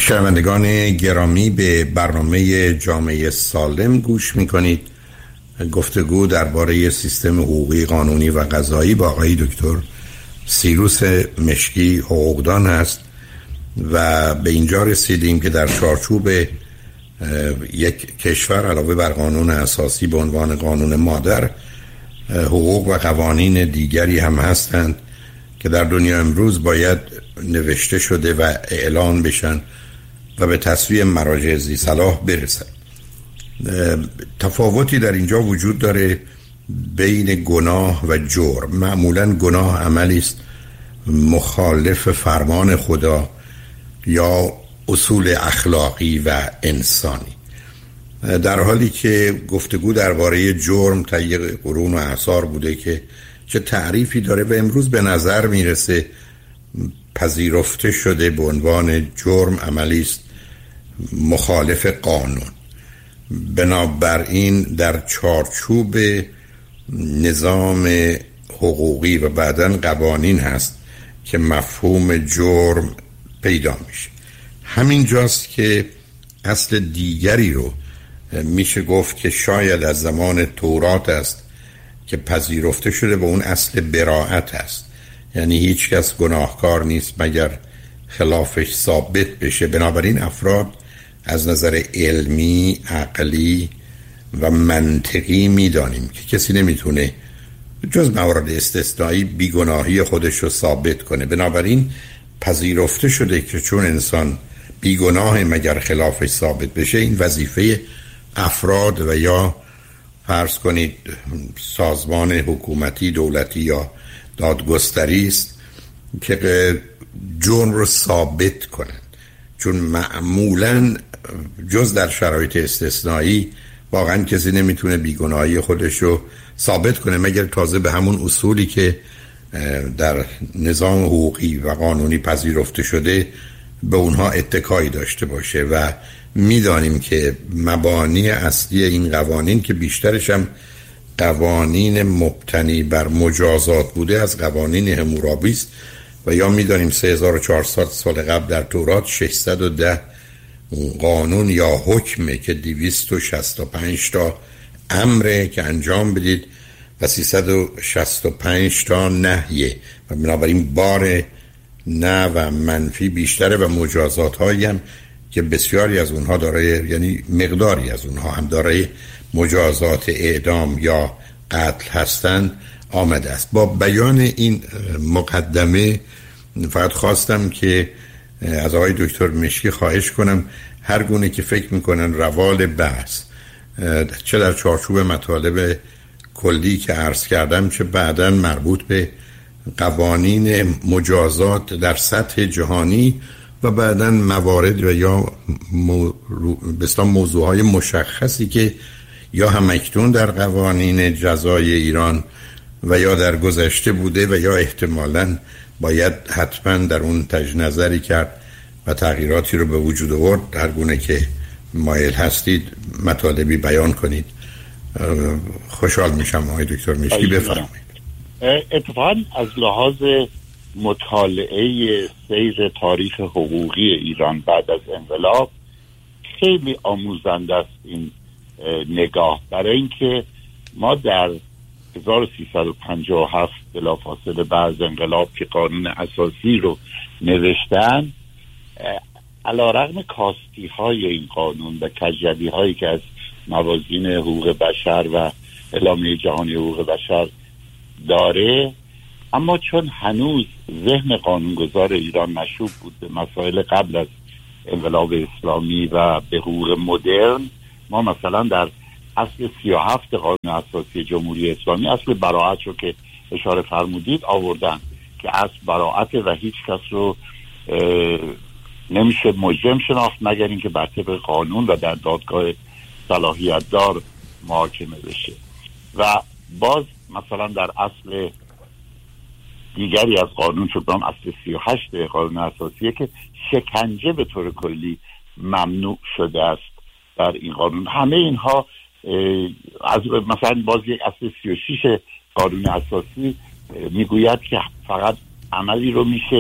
شنوندگان گرامی، به برنامه جامعه سالم گوش میکنید. گفتگو درباره سیستم حقوقی، قانونی و قضایی با آقای دکتر سیروس مشکی حقوقدان است و به اینجا رسیدیم که در چارچوب یک کشور علاوه بر قانون اساسی به عنوان قانون مادر، حقوق و قوانین دیگری هم هستند که در دنیا امروز باید نوشته شده و اعلان بشن و به تصویب مراجع ذی صلاح برسن. تفاوتی در اینجا وجود داره بین گناه و جرم. معمولا گناه عملی است مخالف فرمان خدا یا اصول اخلاقی و انسانی، در حالی که گفتگو درباره جرم طی قرون و اعصار بوده که چه تعریفی داره و امروز به نظر میرسه پذیرفته شده به عنوان جرم عملی است مخالف قانون. بنابراین در چارچوب نظام حقوقی و بعداً قوانین هست که مفهوم جرم پیدا میشه. همین جاست که اصل دیگری رو میشه گفت که شاید از زمان تورات است که پذیرفته شده، به اون اصل براءت است، یعنی هیچ کس گناهکار نیست مگر خلافش ثابت بشه. بنابراین افراد از نظر علمی، عقلی و منطقی میدانیم که کسی نمیتونه جز موارد استثنایی بیگناهی خودش رو ثابت کنه. بنابراین پذیرفته شده که چون انسان بیگناه مگر خلافش ثابت بشه، این وظیفه افراد و یا فرض کنید سازمان حکومتی، دولتی یا دادگستری است که جرم رو ثابت کنند، چون معمولاً جز در شرایط استثنایی واقعا کسی نمیتونه بیگناهی خودش رو ثابت کنه مگر تازه به همون اصولی که در نظام حقوقی و قانونی پذیرفته شده به اونها اتکایی داشته باشه. و میدانیم که مبانی اصلی این قوانین که بیشترش هم قوانین مبتنی بر مجازات بوده از قوانین حمورابی است و یا میدانیم 3400 سال قبل در تورات 610 قانون یا حکمه که 265 تا امره که انجام بدید و 365 تا نهیه و بنابراین بار نه و منفی بیشتره و مجازات هایی هم که بسیاری از اونها داره، یعنی مقداری از اونها هم داره مجازات اعدام یا قتل هستند آمده است. با بیان این مقدمه فقط خواستم که از آقای دکتر مشکی خواهش کنم هر گونه که فکر میکنن روال بحث، چه در چارچوب مطالب کلی که عرض کردم، چه بعداً مربوط به قوانین مجازات در سطح جهانی و بعداً موارد و یا موضوعهای مشخصی که یا همکنون در قوانین جزای ایران و یا در گذشته بوده و یا احتمالاً باید حتما در اون تجنظری کرد و تغییراتی رو به وجود آورد. هر گونه که مایل هستید مطالبی بیان کنید. خوشحال میشم آقای دکتر مشکی بفرمایید. اتفاقا از لحاظ مطالعه سیر تاریخ حقوقی ایران بعد از انقلاب خیلی آموزنده است این نگاه، برای اینکه ما در 1357 بلافاصله بعد انقلاب که قانون اساسی رو نوشتن، علیرغم کاستی های این قانون و کجروی هایی که از موازین حقوق بشر و اعلامیه جهانی حقوق بشر داره، اما چون هنوز ذهن قانونگذار ایران مشوب بود به مسائل قبل از انقلاب اسلامی و به حقوق مدرن، ما مثلا در اصل 37 قانون اساسی جمهوری اسلامی اصل براءت رو که اشاره فرمودید آوردن که اصل براءت و هیچ کس رو نمیشه مجرم شناخت مگر اینکه بر طبق قانون و در دادگاه صلاحیت دار محاکمه بشه. و باز مثلا در اصل دیگری از قانون شد برام اصل 38 قانون اساسیه که شکنجه به طور کلی ممنوع شده است در این قانون. همه اینها از مثلا باز یک اصل 36 قانون اساسی میگوید که فقط عملی رو میشه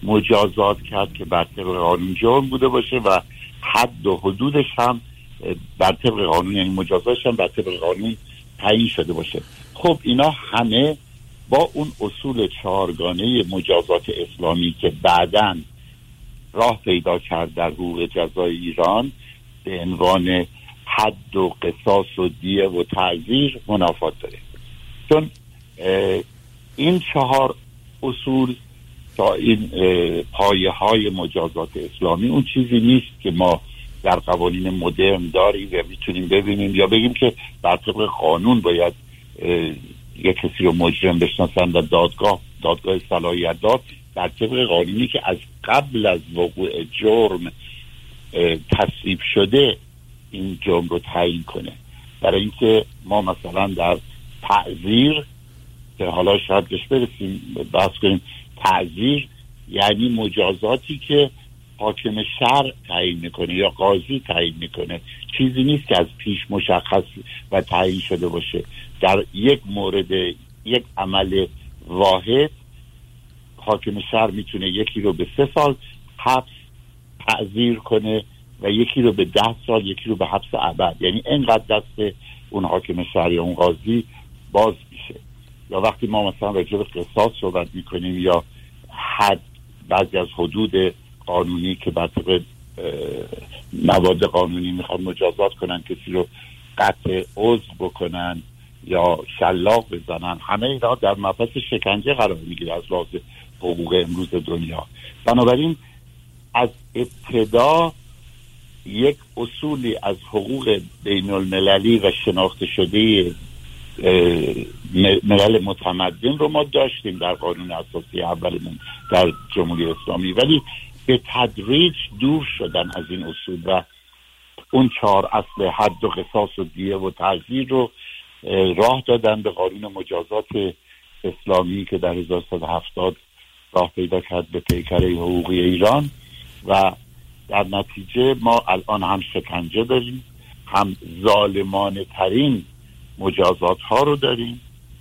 مجازات کرد که بر طبق قانون جرم بوده باشه و حد و حدودش هم بر طبق قانون، یعنی مجازاتش هم بر طبق قانون تعیین شده باشه. خب اینا همه با اون اصول چهارگانه مجازات اسلامی که بعداً راه پیدا کرد در حقوق جزای ایران به عنوان حد و قصاص و دیه و تعزیر منافات داره. چون این 4 اصول تا این پایه های مجازات اسلامی اون چیزی نیست که ما در قوانین مدرن داریم و میتونیم ببینیم یا بگیم که بر طبق قانون باید یک کسی رو مجرم بشناسن و دادگاه صلاحیت داد بر طبق قانونی که از قبل از وقوع جرم تصویب شده این جرم رو تعیین کنه. برای اینکه ما مثلا در تعزیر که حالا شاید بهش برسیم بحث کنیم، تعزیر یعنی مجازاتی که حاکم شرع تعیین میکنه یا قاضی تعیین میکنه، چیزی نیست که از پیش مشخص و تعیین شده باشه. در یک مورد، یک عمل واحد حاکم شرع میتونه یکی رو به 3 سال حبس تعزیر کنه و یکی رو به 10 سال، یکی رو به حبس ابد. یعنی اینقدر دست اون حاکم شرع یا اون قاضی باز میشه. یا وقتی ما مثلا راجع به قصاص صحبت میکنیم یا حد، بعضی از حدود قانونی که بر طبق مواد قانونی میخوان مجازات کنن کسی رو قطع عضو بکنن یا شلاق بزنن، همه اینا در مبحث شکنجه قرار میگیره از لحاظ حقوق امروز دنیا. بنابراین از ابتدا یک اصولی از حقوق بین المللی و شناخته شده ملل متمدن رو ما داشتیم در قانون اساسی اولمون در جمهوری اسلامی، ولی به تدریج دور شدن از این اصول و اون 4 اصل حد و قصاص و دیه و تعزیر رو راه دادن به قانون مجازات اسلامی که در 1170 راه پیدا کرد به پیکره حقوقی ایران و در نتیجه ما الان هم شکنجه داریم، هم ظالمانه ترین مجازات ها رو داریم.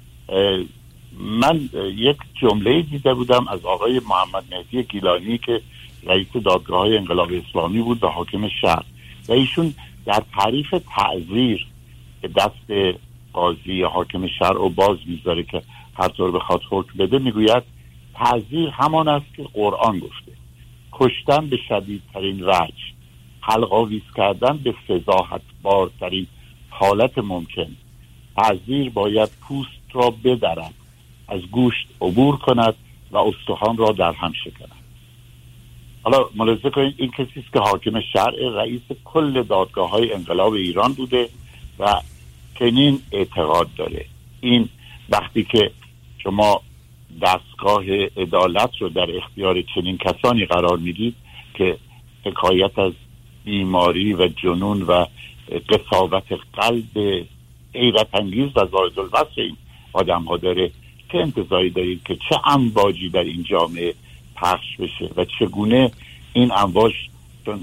من یک جمله دیده بودم از آقای محمد مهدی گیلانی که رئیس دادگاه های انقلاب اسلامی بود و حاکم شهر، و ایشون در تعریف تعزیر که دست قاضی یا حاکم شهر رو باز میذاره که هر طور بخواد حکم بده، میگوید تعزیر همان است که قرآن گفته: کشتن به شدیدترین وجه، حلق‌آویز کردن به فضاحت بارترین حالت ممکن. تعزیر باید پوست را بدرد، از گوشت عبور کند و استخوان را در هم شکند. حالا ملاحظه کنید این کسی است که حاکم شرع، رئیس کل دادگاه‌های انقلاب ایران بوده و چنین اعتقاد داره. این وقتی که شما دستگاه عدالت رو در اختیار چنین کسانی قرار میدید که حکایت از بیماری و جنون و قساوت قلب حیرت انگیز و زائد الوصف این آدم ها داره، چه انتظاری دارید که چه امواجی در این جامعه پخش بشه و چگونه این امواج، چون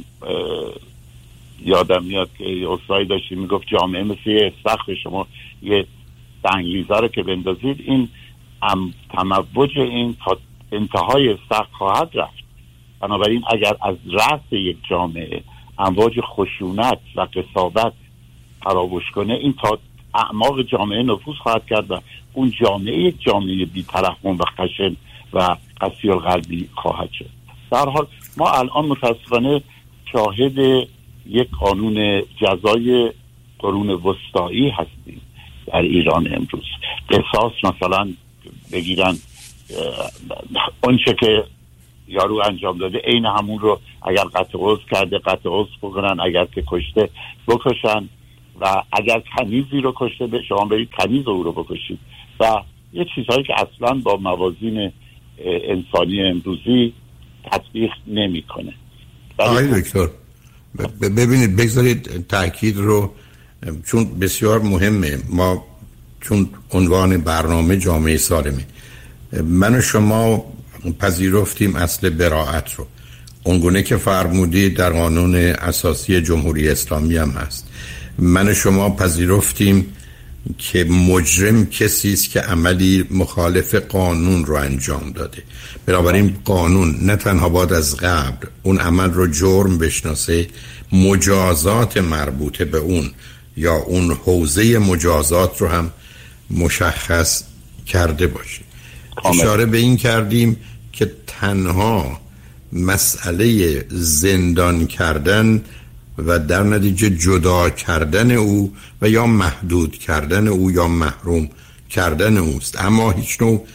یادم میاد که استادی داشتی میگفت جامعه مثل یه استخر، شما یه سنگریزه رو که بندازید این تموج این تا انتهای استخر خواهد رفت. بنابراین اگر از رأس یک جامعه امواج خشونت و قساوت تراوش کنه، این تا اعماق جامعه نفوذ خواهد کرد و اون جامعه یک جامعه بی‌ترحم و خشن و قسی القلبی خواهد شد. در حال ما الان متاسفانه شاهد یک قانون جزای قرون وسطایی هستیم در ایران امروز. قصاص مثلا بگیرن اونچه که یارو انجام داده عین همون رو اگر قطع عضو کرده قطع عضو بکنن، اگر که کشته بکشن و اگر کنیزی رو کشته به شما برید کنیز او رو بکشید و یه چیزهایی که اصلا با موازین انسانی امروزی تطبیق نمی‌کنه. آقای دکتر ببینید، بگذارید تأکید رو، چون بسیار مهمه، ما چون عنوان برنامه جامعه سالمه، من و شما پذیرفتیم اصل براءت رو، اونگونه که فرمودید در قانون اساسی جمهوری اسلامی هم هست. من و شما پذیرفتیم که مجرم کسی است که عملی مخالف قانون رو انجام داده. بنابراین قانون نه تنها باید از قبل اون عمل رو جرم بشناسه، مجازات مربوطه به اون یا اون حوزه مجازات رو هم مشخص کرده باشه. اشاره به این کردیم که تنها مسئله زندان کردن و در نتیجه جدا کردن او و یا محدود کردن او یا محروم کردن اوست، اما هیچ نوع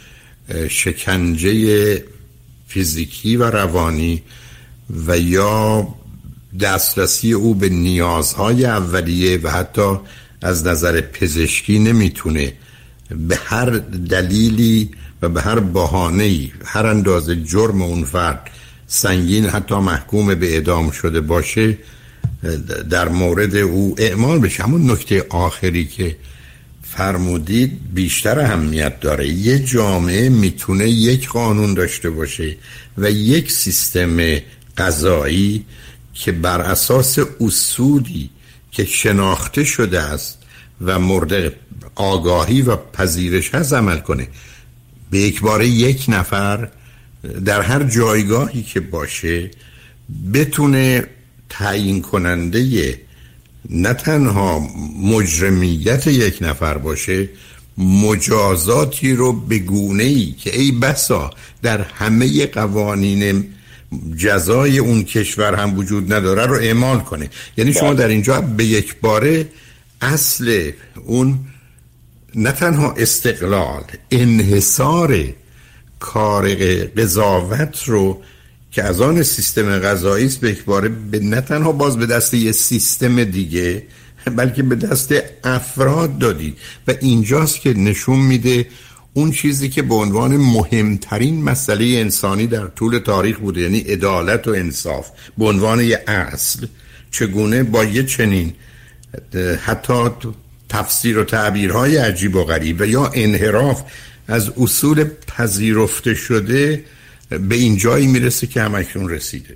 شکنجه فیزیکی و روانی و یا دسترسی او به نیازهای اولیه و حتی از نظر پزشکی نمیتونه به هر دلیلی و به هر بهانه‌ای، هر اندازه جرم اون فرد سنگین حتی محکوم به اعدام شده باشه، در مورد او اعمال بشه. همون نکته آخری که فرمودید بیشتر اهمیت داره. یه جامعه میتونه یک قانون داشته باشه و یک سیستم قضایی که بر اساس اصولی که شناخته شده است و مورد آگاهی و پذیرش هست عمل کنه. به یک باره یک نفر در هر جایگاهی که باشه بتونه تعیین کننده نه تنها مجرمیت یک نفر باشه، مجازاتی رو به گونه‌ای که ای بسا در همه قوانین جزای اون کشور هم وجود نداره رو اعمال کنه. یعنی شما در اینجا به یک باره اصل اون نه تنها استقلال، انحصار کار قضاوت رو که از آن سیستم قضایی است به یک باره نه تنها باز به دست یه سیستم دیگه بلکه به دست افراد دادید و اینجاست که نشون میده اون چیزی که به عنوان مهمترین مسئله انسانی در طول تاریخ بوده، یعنی عدالت و انصاف به عنوان یه اصل، چگونه با یه چنین حتی تفسیر و تعبیرهای عجیب و غریب و یا انحراف از اصول پذیرفته شده به این جایی میرسه که همکنون رسیده.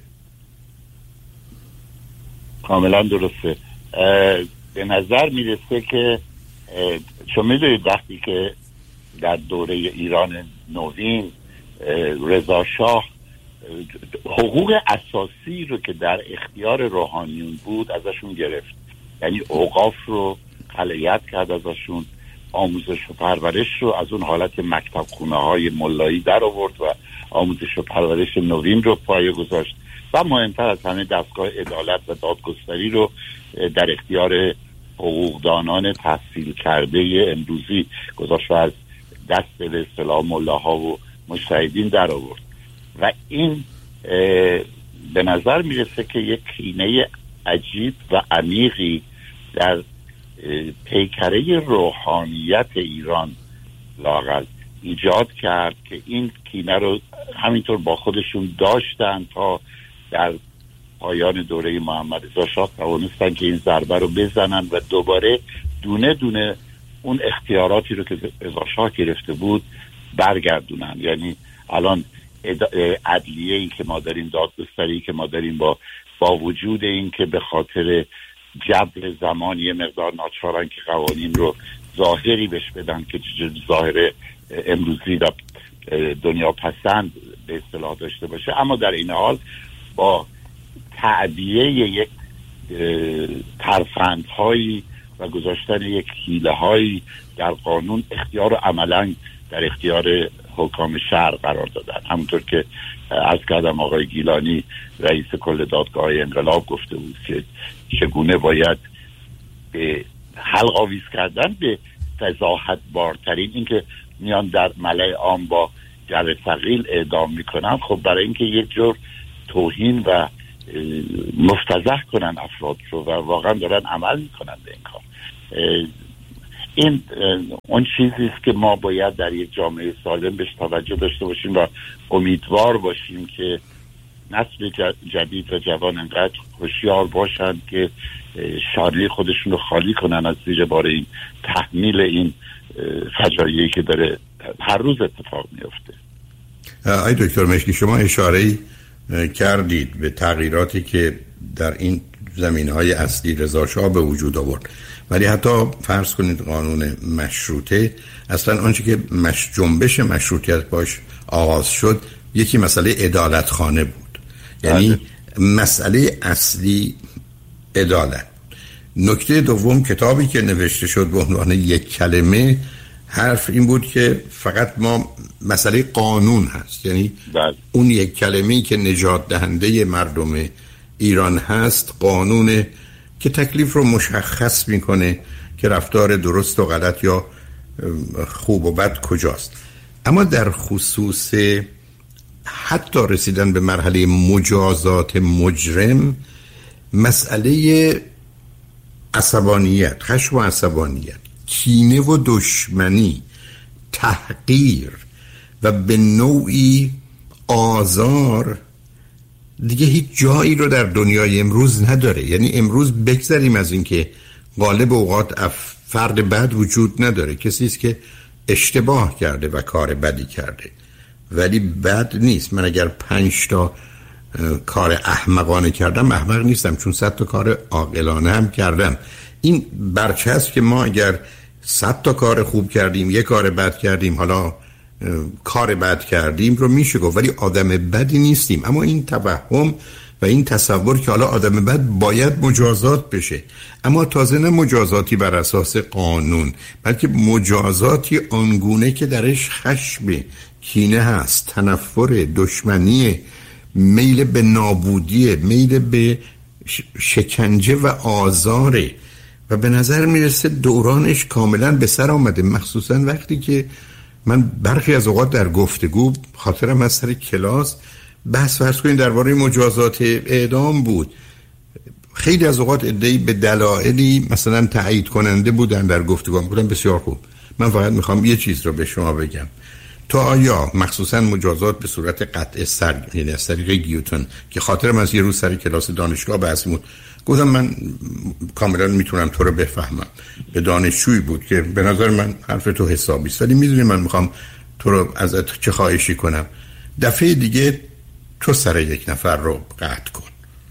کاملا درسته. به نظر میرسه که چون میدونید وقتی که در دوره ایران نوین رضا شاه حقوق اساسی رو که در اختیار روحانیون بود ازشون گرفت، یعنی اوقاف رو خلایت کرد ازشون، آموزش و پرورش رو از اون حالت مکتب خونه های ملایی در آورد و آموزش و پرورش نوین رو پایه گذاشت و مهمتر از همه دستگاه عدالت و دادگستری رو در اختیار حقوقدانان تحصیل کرده امروزی گذاشت و از دست به اصطلاح ملاها و مجتهدین در آورد و این به نظر میرسه که یک کینه عجیب و عمیقی در پیکره روحانیت ایران لااقل ایجاد کرد که این کینه رو همینطور با خودشون داشتن تا در پایان دوره محمد رضا شاه توانستن که این ضربه رو بزنن و دوباره دونه دونه اون اختیاراتی رو که رضا شاه گرفته بود برگردونن. یعنی الان عدلیه‌ای که ما داریم، دادگستری که ما داریم، با وجود این که به خاطر جبر زمانی یه مقدار ناچارن که قوانین رو ظاهری بهش بدن که ظاهر امروزی و دنیا پسند به اصطلاح داشته باشه، اما در این حال با تعبیه یک ترفندهایی و گذاشتن یک حیله‌هایی در قانون اختیار رو عملاً در اختیار حکام شهر قرار دادن. همونطور که عرض کردم آقای گیلانی رئیس کل دادگاه انقلاب گفته بود که چگونه باید به حلق آویز کردن به فضاحت بارترین این که میان در ملأ عام با جر ثقیل اعدام میکنن، خب برای اینکه یک جور توهین و مفتضح کنن افراد رو و واقعا دارن عمل میکنن به این کار. این اون چیزی است که ما باید در یک جامعه سالم بهش توجه داشته باشیم و امیدوار باشیم که نسل جدید و جوان انقدر هوشیار باشن که شادی خودشون رو خالی کنن از زیر بار این تحمیل این فجایعی که داره هر روز اتفاق میفته. آقای دکتر مشکی، شما اشاره‌ای کردید به تغییراتی که در این زمینه‌های اصلی رضا شاه به وجود آورد. ولی حتی فرض کنید قانون مشروطه، اصلا آنچه که جنبش مشروطیت باش آغاز شد یکی مسئله عدالتخانه بود. یعنی مسئله اصلی عدالت. نکته دوم، کتابی که نوشته شد به عنوان یک کلمه، حرف این بود که فقط ما مسئله قانون هست، یعنی اون یک کلمه‌ای که نجات دهنده مردم ایران هست قانونه که تکلیف رو مشخص میکنه که رفتار درست و غلط یا خوب و بد کجاست. اما در خصوص حتی رسیدن به مرحله مجازات مجرم، مسئله عصبانیت، خشم و عصبانیت، کینه و دشمنی، تحقیر و به نوعی آزار دیگه هیچ جایی رو در دنیای امروز نداره. یعنی امروز بگذاریم از این که غالب اوقات فرد بد وجود نداره، کسی است که اشتباه کرده و کار بدی کرده ولی بد نیست. من اگر 5 تا کار احمقانه کردم احمق نیستم، چون 100 تا کار عاقلانه هم کردم. این برچه است که ما اگر 100 تا کار خوب کردیم، 1 کار بد کردیم، حالا کار بد کردیم رو میشه گفت، ولی آدم بدی نیستیم. اما این توهم و این تصور که حالا آدم بد باید مجازات بشه، اما تازه نه مجازاتی بر اساس قانون، بلکه مجازاتی آنگونه که درش خشم، کینه هست، تنفر، دشمنی، میل به نابودی، میل به شکنجه و آزاره. و به نظر میرسه دورانش کاملا به سر آمده، مخصوصا وقتی که من برخی از اوقات در گفتگو، خاطرم از سر کلاس بحث فرض کنید درباره مجازات اعدام بود، خیلی از اوقات ادعی به دلایلی مثلا تایید کننده بودن در گفتگو، بودن بسیار خوب، من فقط میخوام یه چیز رو به شما بگم، تو آیا مخصوصا مجازات به صورت قطع سر، یعنی از طریق گیوتن، که خاطرم از یه روز سر کلاس دانشگاه بحث بود، گفتم من کاملا میتونم تو رو بفهمم، به دانشجویی بود که به نظر من حرف تو حسابی است، ولی میدونی من میخوام تو رو ازت چه خواهشی کنم، دفعه دیگه تو سر یک نفر رو قطع کن.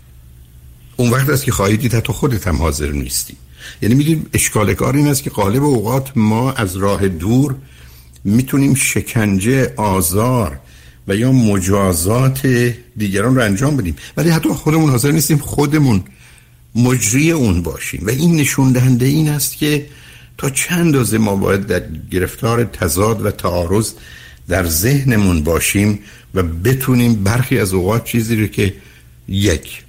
اون وقت است که خواهی دید تو خودت هم حاضر نیستی. یعنی میدونی اشکال کار این است که غالب اوقات ما از راه دور میتونیم شکنجه، آزار و یا مجازات دیگران رو انجام بدیم، ولی حتی خودمون حاضر نیستیم خودمون مجری اون باشیم. و این نشون دهنده این است که تا چند اندازه ما باید در گرفتار تضاد و تعارض در ذهنمون باشیم و بتونیم برخی از اوقات چیزی رو که یک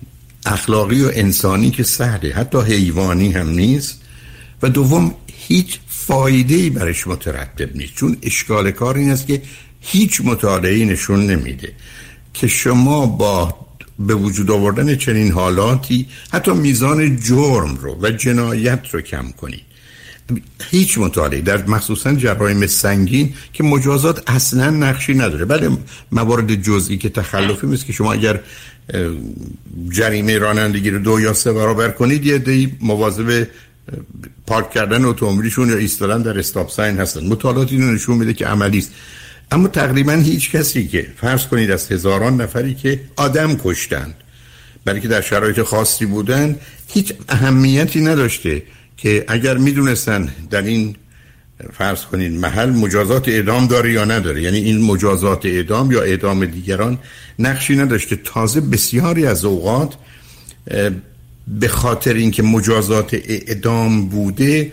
اخلاقی و انسانی که سهله، حتی حیوانی هم نیست، و دوم هیچ فایده‌ای برش مترتب نیست. چون اشکال کار این است که هیچ مطالعه‌ای نشون نمیده که شما با به وجود آوردن چنین حالاتی حتی میزان جرم رو و جنایت رو کم کنید. هیچ مطالعه در مخصوصا جرایم سنگین که مجازات اصلا نقشی نداره، بله موارد جزئی که تخلفی میشه که شما اگر جریمه رانندگی رو 2 یا 3 برابر کنید، یه عده‌ای مواظب پارک کردن اتومبیلشون یا ایستادن در استاپ ساین هستن. مطالعات اینو نشون میده که عملی است. اما تقریبا هیچ کسی که فرض کنید از هزاران نفری که آدم کشتند برای که در شرایط خاصی بودن، هیچ اهمیتی نداشته که اگر میدونستن در این فرض کنید محل مجازات اعدام داره یا نداره، یعنی این مجازات اعدام یا اعدام دیگران نقشی نداشته. تازه بسیاری از اوقات به خاطر اینکه مجازات اعدام بوده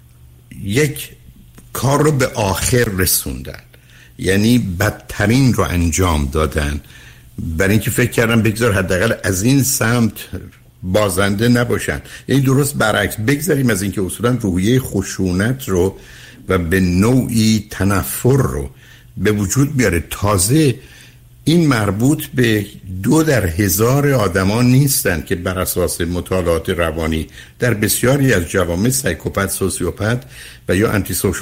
یک کار رو به آخر رسوندن، یعنی بدترین رو انجام دادن، برای اینکه فکر کردن بگذار حداقل از این سمت بازنده نباشن. یعنی درست برعکس، بگذاریم از اینکه اصولا روحیه خشونت رو و به نوعی تنفر رو به وجود بیاره. تازه این مربوط به 2 در 1000 آدمان نیستن که بر اساس مطالعات روانی در بسیاری از جوامع سایکوپت، سوسیوپت و یا آنتی سوشال